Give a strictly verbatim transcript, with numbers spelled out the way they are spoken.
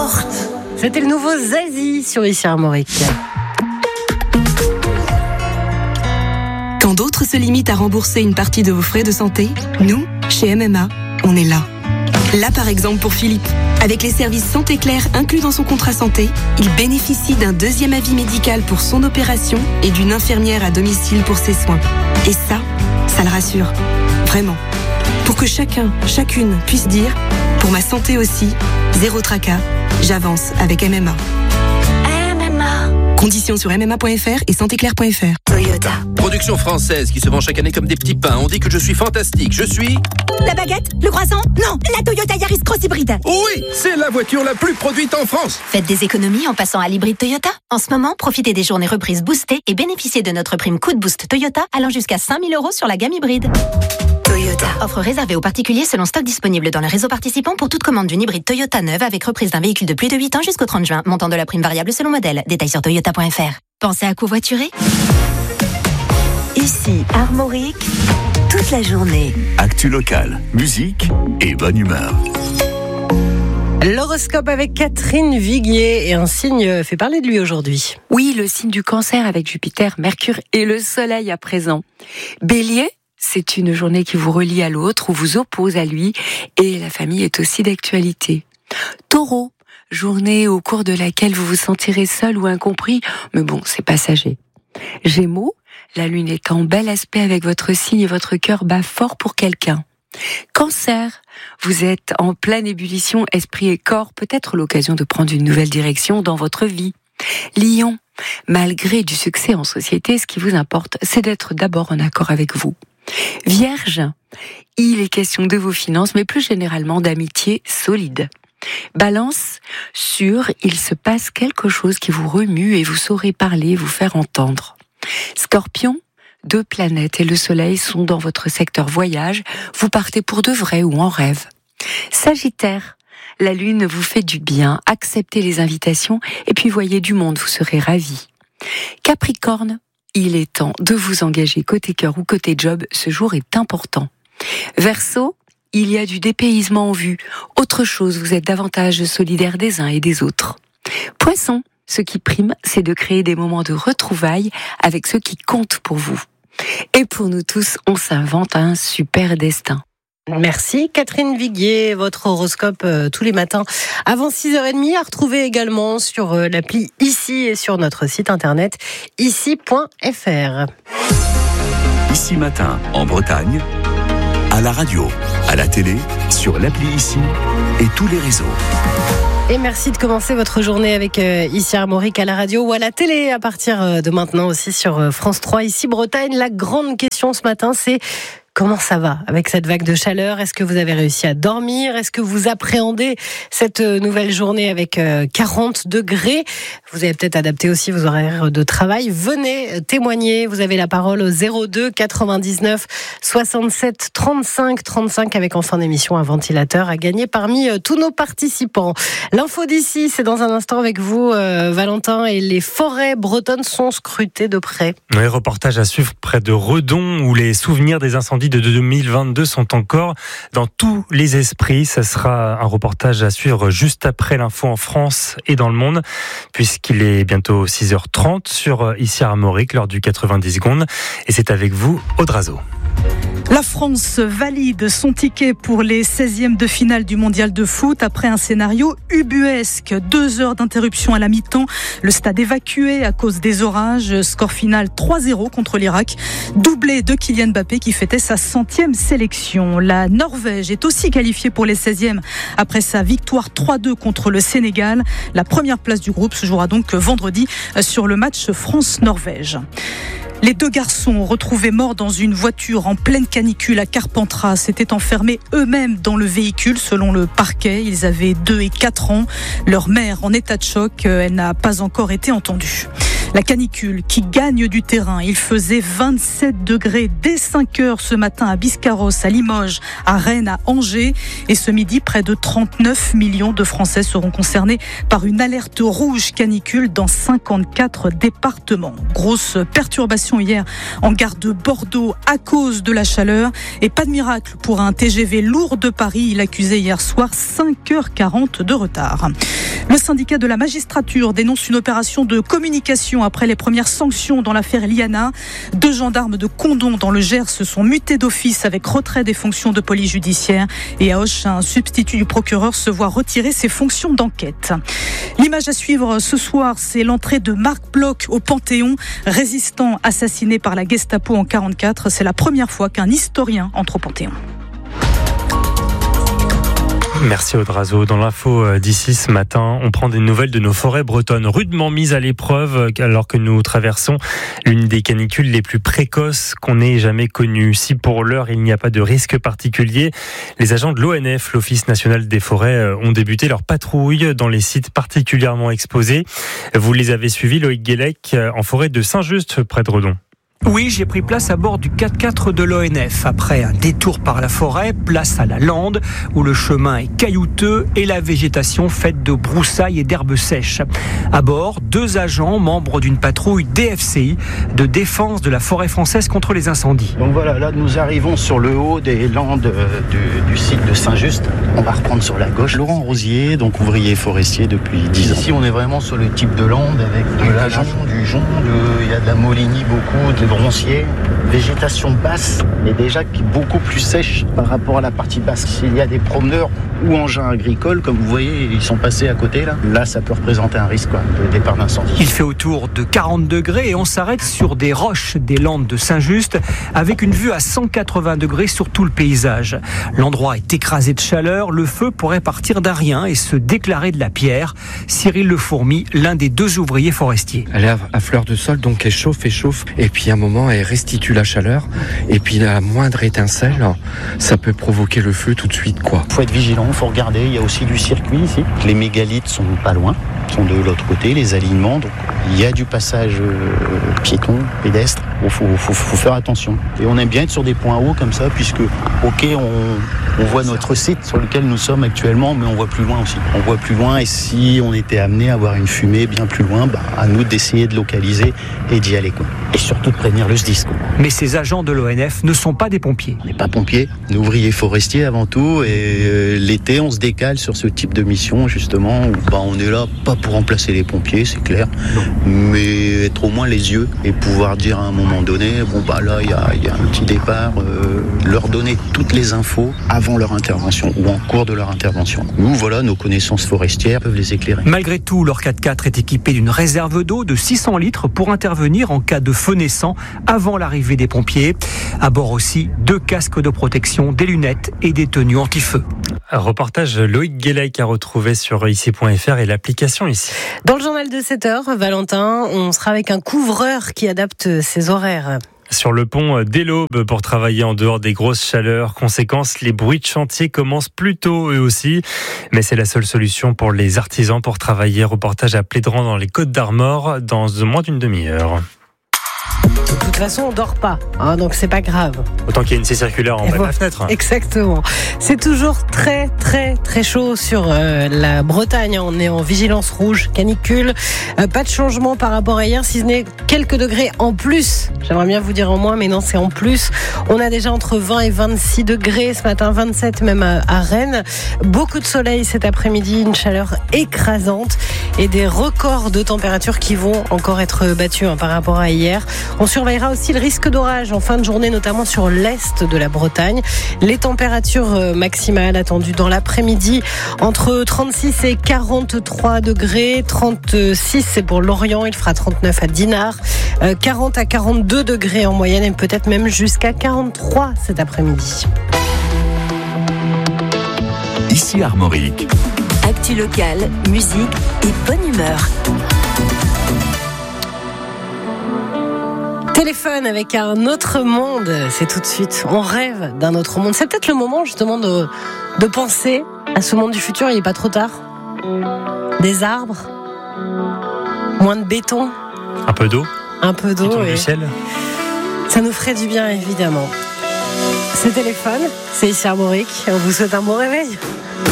porte. C'était le nouveau Zazie sur Ici Armorique. Quand d'autres se limitent à rembourser une partie de vos frais de santé, nous, chez M M A, on est là. Là, par exemple, pour Philippe. Avec les services Santé Claire inclus dans son contrat santé, il bénéficie d'un deuxième avis médical pour son opération et d'une infirmière à domicile pour ses soins. Et ça, ça le rassure. Vraiment. Pour que chacun, chacune puisse dire, pour ma santé aussi, zéro tracas, j'avance avec M M A. M M A. Conditions sur m m a point f r et santé claire point f r. Toyota. Production française qui se vend chaque année comme des petits pains. On dit que je suis fantastique. Je suis... La baguette? Le croissant? Non, la Toyota Yaris Cross Hybride. Oui, c'est la voiture la plus produite en France. Faites des économies en passant à l'hybride Toyota. En ce moment, profitez des journées reprises boostées et bénéficiez de notre prime coup de boost Toyota allant jusqu'à cinq mille euros sur la gamme hybride. Toyota. Offre réservée aux particuliers selon stock disponible dans le réseau participant pour toute commande d'une hybride Toyota neuve avec reprise d'un véhicule de plus de huit ans jusqu'au trente juin. Montant de la prime variable selon modèle. Détails sur toyota point f r. Pensez à covoiturer? Ici Armorique, toute la journée. Actu locale, musique et bonne humeur. L'horoscope avec Catherine Viguier et un signe fait parler de lui aujourd'hui. Oui, le signe du Cancer avec Jupiter, Mercure et le Soleil à présent. Bélier, c'est une journée qui vous relie à l'autre ou vous oppose à lui et la famille est aussi d'actualité. Taureau, journée au cours de laquelle vous vous sentirez seul ou incompris, mais bon, c'est passager. Gémeaux, la lune est en bel aspect avec votre signe et votre cœur bat fort pour quelqu'un. Cancer, vous êtes en pleine ébullition, esprit et corps, peut-être l'occasion de prendre une nouvelle direction dans votre vie. Lion, malgré du succès en société, ce qui vous importe, c'est d'être d'abord en accord avec vous. Vierge, il est question de vos finances, mais plus généralement d'amitié solide. Balance, sûr, il se passe quelque chose qui vous remue et vous saurez parler, vous faire entendre. Scorpion, deux planètes et le soleil sont dans votre secteur voyage, vous partez pour de vrai ou en rêve. Sagittaire, la lune vous fait du bien, acceptez les invitations et puis voyez du monde, vous serez ravis. Capricorne, il est temps de vous engager côté cœur ou côté job, ce jour est important. Verseau, il y a du dépaysement en vue. Autre chose, vous êtes davantage solidaire des uns et des autres. Poisson, ce qui prime, c'est de créer des moments de retrouvailles avec ceux qui comptent pour vous. Et pour nous tous, on s'invente un super destin. Merci Catherine Viguier, votre horoscope euh, tous les matins avant six heures trente à retrouver également sur euh, l'appli Ici et sur notre site internet ici point f r. Ici matin, en Bretagne, à la radio, à la télé, sur l'appli Ici et tous les réseaux. Et merci de commencer votre journée avec euh, Ici Armorique à la radio ou à la télé à partir de maintenant aussi sur euh, France trois. Ici Bretagne, la grande question ce matin, c'est comment ça va avec cette vague de chaleur? Est-ce que vous avez réussi à dormir? Est-ce que vous appréhendez cette nouvelle journée avec quarante degrés? Vous avez peut-être adapté aussi vos horaires de travail. Venez témoigner. Vous avez la parole au zéro deux quatre-vingt-dix-neuf soixante-sept trente-cinq trente-cinq avec en fin d'émission un ventilateur à gagner parmi tous nos participants. L'info d'ici, c'est dans un instant avec vous, euh, Valentin, et les forêts bretonnes sont scrutées de près. Oui, reportage à suivre près de Redon où les souvenirs des incendies de deux mille vingt-deux sont encore dans tous les esprits. Ça sera un reportage à suivre juste après l'info en France et dans le monde, puisqu'il est bientôt six heures trente sur Ici Armorique, l'heure du quatre-vingt-dix secondes. Et c'est avec vous, Audrazo. La France valide son ticket pour les seizièmes de finale du mondial de foot après un scénario ubuesque. Deux heures d'interruption à la mi-temps, le stade évacué à cause des orages. Score final trois zéro contre l'Irak. Doublé de Kylian Mbappé qui fêtait sa centième sélection. La Norvège est aussi qualifiée pour les seizièmes après sa victoire trois deux contre le Sénégal. La première place du groupe se jouera donc vendredi sur le match France-Norvège. Les deux garçons retrouvés morts dans une voiture en pleine canicule à Carpentras s'étaient enfermés eux-mêmes dans le véhicule selon le parquet. Ils avaient deux et quatre ans. Leur mère en état de choc, elle n'a pas encore été entendue. La canicule qui gagne du terrain. Il faisait vingt-sept degrés dès cinq heures ce matin à Biscarrosse, à Limoges, à Rennes, à Angers. Et ce midi, près de trente-neuf millions de Français seront concernés par une alerte rouge canicule dans cinquante-quatre départements. Grosse perturbation hier en gare de Bordeaux à cause de la chaleur. Et pas de miracle pour un T G V lourd de Paris. Il accusait hier soir cinq heures quarante de retard. Le syndicat de la magistrature dénonce une opération de communication après les premières sanctions dans l'affaire Liana. Deux gendarmes de Condom dans le Gers se sont mutés d'office avec retrait des fonctions de police judiciaire. Et à Auch, un substitut du procureur se voit retirer ses fonctions d'enquête. L'image à suivre ce soir, c'est l'entrée de Marc Bloch au Panthéon, résistant assassiné par la Gestapo en quarante-quatre. C'est la première fois qu'un historien entre au Panthéon. Merci Audrazo. Dans l'info d'ici ce matin, on prend des nouvelles de nos forêts bretonnes rudement mises à l'épreuve alors que nous traversons l'une des canicules les plus précoces qu'on ait jamais connues. Si pour l'heure il n'y a pas de risque particulier, les agents de l'O N F, l'Office national des forêts, ont débuté leur patrouille dans les sites particulièrement exposés. Vous les avez suivis, Loïc Guélec, en forêt de Saint-Just, près de Redon. Oui, j'ai pris place à bord du quatre-quatre de l'O N F. Après un détour par la forêt, place à la lande, où le chemin est caillouteux et la végétation faite de broussailles et d'herbes sèches. À bord, deux agents, membres d'une patrouille D F C I, de défense de la forêt française contre les incendies. Donc voilà, là nous arrivons sur le haut des landes du, du site de Saint-Just. On va reprendre sur la gauche. Laurent Rosier, donc ouvrier forestier depuis dix ans. Ici on est vraiment sur le type de lande avec de la jonc, du jonc, de, il y a de la molinie beaucoup, de bronzier, végétation basse, mais déjà qui est beaucoup plus sèche par rapport à la partie basse. S'il y a des promeneurs ou engins agricoles, comme vous voyez, ils sont passés à côté là, là ça peut représenter un risque quoi, de départ d'incendie. Il fait autour de quarante degrés et on s'arrête sur des roches des landes de Saint-Just avec une vue à cent quatre-vingts degrés sur tout le paysage. L'endroit est écrasé de chaleur, le feu pourrait partir d'un rien et se déclarer de la pierre. Cyril Le Fourmi, l'un des deux ouvriers forestiers. Elle est à fleur de sol, donc elle chauffe et chauffe et puis à un moment elle restitue la chaleur et puis la moindre étincelle ça peut provoquer le feu tout de suite quoi. Faut être vigilant, faut regarder, il y a aussi du circuit ici. Les mégalithes sont pas loin, sont de l'autre côté, les alignements, donc il y a du passage euh, piéton, pédestre, il faut, faut, faut faire attention. Et on aime bien être sur des points hauts comme ça puisque ok on, on voit notre site sur lequel nous sommes actuellement mais on voit plus loin aussi. On voit plus loin et si on était amené à avoir une fumée bien plus loin, bah, à nous d'essayer de localiser et d'y aller quoi. Et surtout de prévenir le S D I S. Quoi. Mais ces agents de l'O N F ne sont pas des pompiers. On n'est pas pompiers, ouvriers forestiers avant tout et euh, l'été on se décale sur ce type de mission justement où bah, on est là pas pour remplacer les pompiers, c'est clair, non. Mais être au moins les yeux et pouvoir dire à un moment donné, bon bah là il y a, y a un petit départ, euh, leur donner toutes les infos avant leur intervention ou en cours de leur intervention. Nous voilà, nos connaissances forestières peuvent les éclairer. Malgré tout, leur quatre-quatre est équipé d'une réserve d'eau de six cents litres pour intervenir en cas de feu naissant avant l'arrivée des pompiers. À bord aussi, deux casques de protection, des lunettes et des tenues anti-feu. Un reportage Loïc Guélec à retrouver sur ici point f r et l'application ici. Dans le journal de sept heures, Valentin, on sera avec un couvreur qui adapte ses horaires. Sur le pont dès l'aube pour travailler en dehors des grosses chaleurs. Conséquence, les bruits de chantier commencent plus tôt eux aussi. Mais c'est la seule solution pour les artisans pour travailler. Reportage à Plédran dans les Côtes d'Armor dans moins d'une demi-heure. De toute façon, on dort pas, hein, donc c'est pas grave. Autant qu'il y ait une scie circulaire en bas de la fenêtre. Exactement. C'est toujours très, très, très chaud sur euh, la Bretagne. On est en vigilance rouge, canicule. Euh, pas de changement par rapport à hier, si ce n'est quelques degrés en plus. J'aimerais bien vous dire en moins, mais non, c'est en plus. On a déjà entre vingt et vingt-six degrés ce matin, vingt-sept même à, à Rennes. Beaucoup de soleil cet après-midi, une chaleur écrasante et des records de température qui vont encore être battus hein, par rapport à hier. On surveillera aussi le risque d'orage en fin de journée, notamment sur l'est de la Bretagne. Les températures maximales attendues dans l'après-midi entre trente-six et quarante-trois degrés. trente-six c'est pour l'Orient, il fera trente-neuf à Dinard. quarante à quarante-deux degrés en moyenne et peut-être même jusqu'à quarante-trois cet après-midi. Ici Armorique. Actu locale, musique et bonne humeur. Téléphone avec un autre monde, c'est tout de suite. On rêve d'un autre monde. C'est peut-être le moment justement de, de penser à ce monde du futur. Il n'est pas trop tard. Des arbres, Moins de béton. Un peu d'eau. Un peu d'eau. Qui tombe et du ciel. Ça nous ferait du bien, évidemment. Ce téléphone, c'est ici Armorique. On vous souhaite un bon réveil.